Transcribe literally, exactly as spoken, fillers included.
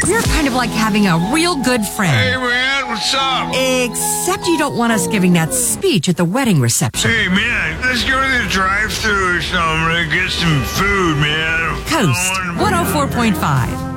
We're kind of like having a real good friend. Hey, man, what's up? Except you don't want us giving that speech at the wedding reception. Hey, man, let's go to the drive-thru or something and get some food, man. Coast one oh four point five.